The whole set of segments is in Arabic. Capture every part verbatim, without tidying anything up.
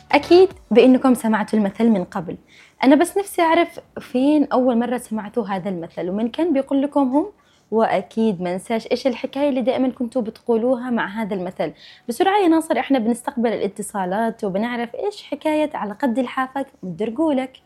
أكيد بأنكم سمعتوا المثل من قبل. أنا بس نفسي أعرف فين أول مرة سمعتوا هذا المثل ومن كان بيقول لكم هم، وأكيد ما ننساش إيش الحكاية اللي دائما كنتوا بتقولوها مع هذا المثل. بسرعة يا ناصر، إحنا بنستقبل الاتصالات وبنعرف إيش حكاية على قد لحافك مدرقولك.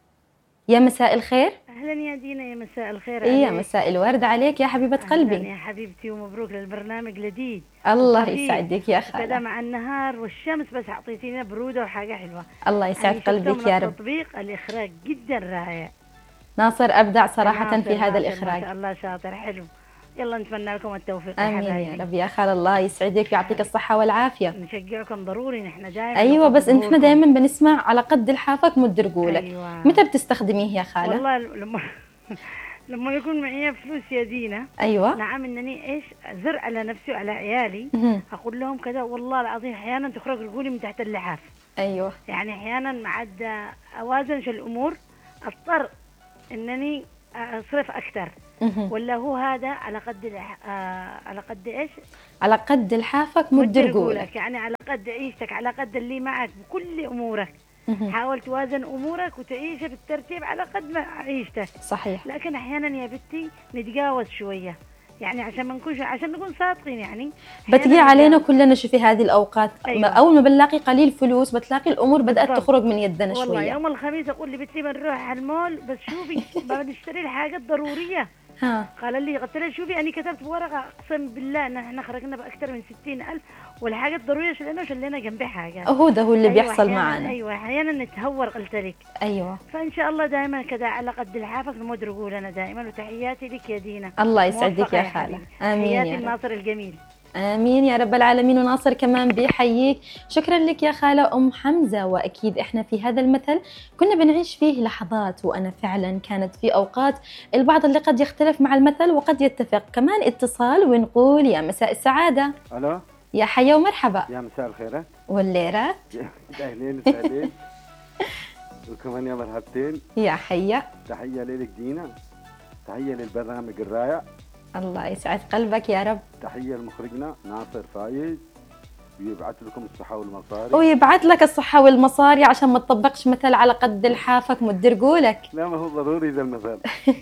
يا مساء الخير. أهلا يا دينا، يا مساء الخير إيه يا عليك. مساء الورد عليك يا حبيبة أهلا قلبي. يا حبيبتي، ومبروك للبرنامج لذيذ الله وخفيف يسعدك يا وكذا خالة. مع النهار والشمس، بس أعطيتينا برودة وحاجة حلوة. الله يسعد أنا شفته قلبك من يا رب. التطبيق، الإخراج جدا رائع. ناصر أبدع صراحة ناصر في هذا ناصر ما الإخراج. شاء الله شاطر حلو. يلا نتمنى لكم التوفيق يا آمين يا حبايبي. رب يا خال، الله يسعدك ويعطيك الصحة والعافية. نشجعكم ضروري، نحن دائما أيوة، نقول بس إحنا بظهوركم. دائما بنسمع على قد لحافك مد رجولك. أيوة. متى بتستخدميه يا خالة؟ والله لما لما يكون معي فلوس يا دينا. أيوة. نعم، انني ايش زر على نفسي وعلى عيالي. مهم. اقول لهم كذا، والله العظيم احيانا تخرج رجولي من تحت اللحاف. أيوة. يعني احيانا معد اوازن في الامور، اضطر انني اصرف اكثر. مهم. ولا هو هذا على قد الح- آه على قد ايش على قد لحافك مد رجولك. يعني على قد عيشتك، على قد اللي معك بكل امورك. مهم. حاول توازن امورك وتعيش بالترتيب على قد ما عيشتك. صحيح. لكن احيانا يا بنتي نتجاوز شويه، يعني عشان ما نكونش، عشان نكون صادقين يعني. بتجي أحياناً علينا نتجاوز. كلنا شوفي هذه الأوقات. أيوة. أول ما بنلاقي قليل فلوس بتلاقي الأمور بدأت بالضبط. تخرج من يدنا والله شوية. يوم الخميس اقول لي بنتي بنروح على المول، بس شوفي بنشتري الحاجات ضروريه. ها. قال لي، قلت له شوفي انا كتبت بورقه اقسم بالله ان احنا خرجنا باكثر من ستين ألف، والحاجات ضروريه شلنا وشلنا جنبي حاجه. هو ده هو اللي أيوة بيحصل أحياناً- معنا. ايوه احيانا نتهور، قلت لك. أيوة. فان شاء الله دائما كذا على قد لحافك نمد رجولنا دائما. وتحياتي لك يا دينا. الله يسعدك موفقة يا خالة. حبيبي. آمين تحياتي يا رب. الناصر الجميل. آمين يا رب العالمين. وناصر كمان بيحييك. شكرا لك يا خالة أم حمزة. وأكيد إحنا في هذا المثل كنا بنعيش فيه لحظات، وأنا فعلا كانت في أوقات البعض اللي قد يختلف مع المثل وقد يتفق. كمان اتصال ونقول يا مساء السعادة. الو، يا حيا ومرحبا. يا مساء الخيرات والليرات. اهلين وسهلين وكمان يا مرحبتين. يا حيا. تحيه لك دينا، تحيه للبرنامج الرائع، الله يسعد قلبك يا رب. تحيه لمخرجنا ناصر فايز، ويبعث لكم الصحه والمصاري. ويبعث لك الصحة والمصاري عشان ما تطبقش مثل على قد لحافك مد رجولك. لا، ما هو ضروري ذا المثل.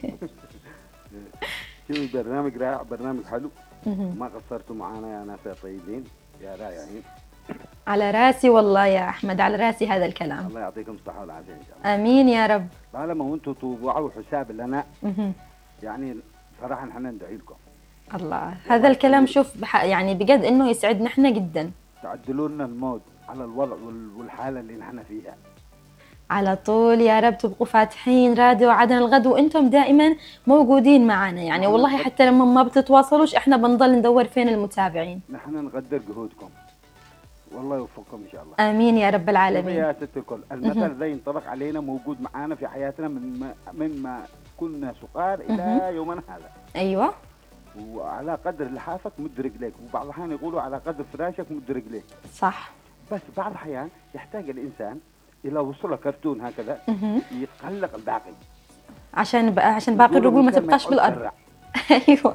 شوفي، برنامج رائع، برنامج حلو، ما قصرتوا معانا يا ناس يا طيبين يا رائعين. على راسي والله يا أحمد، على راسي هذا الكلام. الله يعطيكم الصحه والعافيه ان شاء الله. آمين يا رب. طالما وانتم توضعوا حساب لنا، مهم. يعني صراحه نحن ندعي لكم. الله، هذا الكلام شوف بح- يعني بجد انه يسعدنا احنا جدا. تعدلوا لنا المود على الوضع وال- والحاله اللي نحن فيها. على طول يا رب تبقوا فاتحين راديو عدن الغد وانتم دائما موجودين معنا، يعني والله حتى لما ما بتتواصلوش احنا بنضل ندور فين المتابعين. نحن نقدر جهودكم، والله يوفقكم ان شاء الله. امين يا رب شوفي العالمين. يا ست الكل، المثل ذا ينطبق علينا، موجود معانا في حياتنا من ما من ما كنا صغار الى يومنا هذا. ايوه. وعلى قدر لحافك مد رجليك، وبعض الاحيان يقولوا على قدر فراشك مد رجليك. صح. بس بعض الاحيان يحتاج الانسان الى وصل كرتون هكذا مهم. يتقلق الباقي، عشان بقى عشان باقي الرجول ما تبقاش بالارض. ايوه.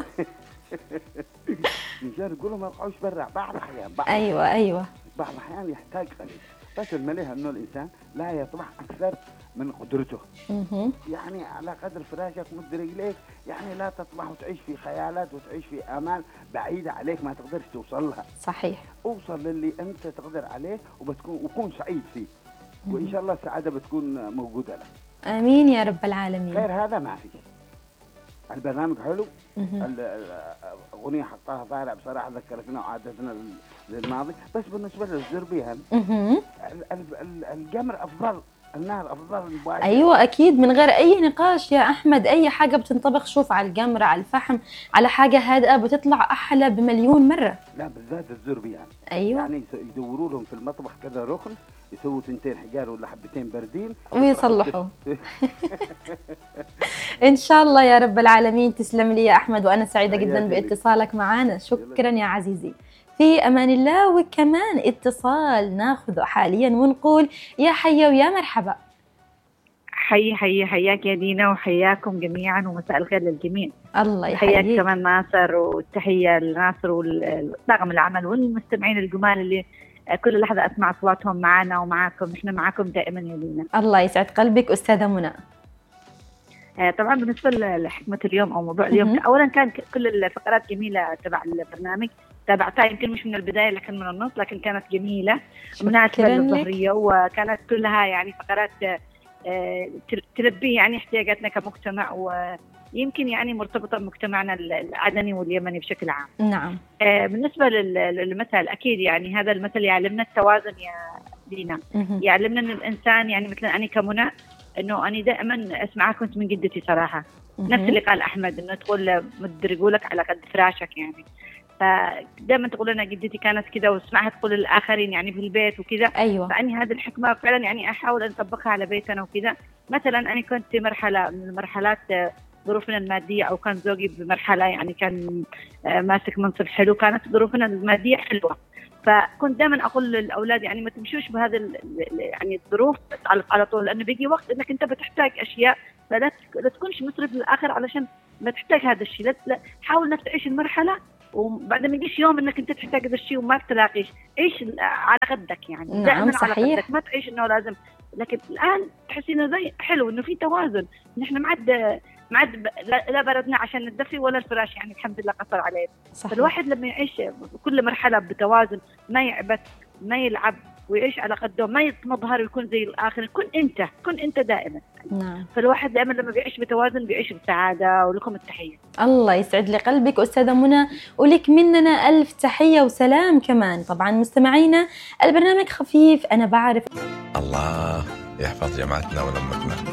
مشان يقولوا ما يقعوش برا بعض الاحيان. بعض ايوه ايوه. بعض الاحيان يحتاج قليل، بس المليح انه الانسان لا يطمح اكثر من قدرته. مهم. يعني على قدر فراشك مد رجليك، يعني لا تطمح وتعيش في خيالات وتعيش في امال بعيده عليك ما تقدرش توصل لها. صحيح. اوصل للي انت تقدر عليه وبتكون وكون سعيد فيه، وان شاء الله السعاده بتكون موجوده لك. امين يا رب العالمين. غير هذا ما في. البرنامج حلو، مهم. ال- ال- الاغنيه حطها طالع بصراحه ذكرتنا وعادتنا لل- للماضي. بس بالنسبه للزربيان، مهم. ال- ال- ال- الجمر افضل، النار افضل مباشر. ايوه اكيد من غير اي نقاش يا احمد. اي حاجه بتنطبخ شوف على الجمره على الفحم على حاجه هادئه بتطلع احلى بمليون مره. لا، بالذات الزربيان. ايوه. يعني يس- يدوروا لهم في المطبخ كذا ركن، يسووا ثنتين حجار ولا حبتين بردين ويصلحوا. ان شاء الله يا رب العالمين. تسلم لي يا احمد، وانا سعيده جدا حياتي لك. باتصالك معنا. شكرا يا عزيزي. في امان الله. وكمان اتصال ناخذه حاليا ونقول يا حيا ويا مرحبا. حي حي حياك يا دينا، وحياكم جميعا، ومساء الخير للجميع. الله حياك يحييك. كمان ناصر، والتحية لناصر والطاقم العمل والمستمعين الجمال اللي كل لحظة أسمع أصواتهم معنا ومعاكم، إحنا معاكم دائما يا دينا. الله يسعد قلبك أستاذة منى. طبعا بالنسبة لحكمة اليوم أو موضوع اليوم، أولا كان كل الفقرات جميلة تبع البرنامج، تابعتها يمكن مش من البداية لكن من النص، لكن كانت جميلة مناسبة للظهرية، وكانت كلها يعني فقرات تلبي يعني احتياجاتنا كمجتمع، ويمكن يعني مرتبطة بمجتمعنا العدني واليمني بشكل عام. نعم. بالنسبة للمثل، أكيد يعني هذا المثل يعلمنا التوازن يا دينا، يعلمنا أن الإنسان يعني مثلا أنا كمنى، إنه أنا دائما أسمعها كنت من جدتي صراحة، نفس اللي قال أحمد، إنه تقول مدر يقولك على قد فراشك يعني، فدائما تقول لنا جدتي كانت كذا، واسمعها تقول للآخرين يعني في البيت وكذا. أيوة. فأني هذه الحكمة فعلا يعني أحاول أن أطبقها على بيتنا وكذا. مثلا أنا كنت في مرحلة من المرحلات ظروفنا المادية، أو كان زوجي بمرحلة يعني كان ماسك منصب حلو، كانت ظروفنا المادية حلوة، فكنت دائما أقول للأولاد يعني ما تمشوش بهذا يعني الظروف على طول، لأنه بيجي وقت إنك أنت بتحتاج أشياء، فلا لا تكونش مصرف للآخر علشان ما تحتاج هذا الشيء. لا, لا حاول إنك تعيش المرحلة، وبعد ما يجيش يوم إنك أنت تحتاج هذا الشيء وما تلاقيش، عيش على قدك يعني. نعم دائما صحيح. على قدك، ما تعيش إنه لازم. لكن الآن تحسي إنه زي حلو إنه في توازن، نحن ما عاد ما عاد لا بردنا عشان ندفي ولا الفراش يعني الحمد لله قصر عليه. فالواحد لما يعيش كل مرحلة بتوازن، ما يعبث، ما يلعب، ويعيش على قده، ما يتمظهر ويكون زي الآخر، كن أنت كن أنت دائما. نعم. فالواحد دائما لما بيعيش بتوازن بيعيش بسعادة. ولكم التحية. الله يسعد لي قلبك أستاذة منى، ولك مننا ألف تحية وسلام كمان. طبعا مستمعينا، البرنامج خفيف أنا بعرف. الله يحفظ جماعتنا ولمتنا.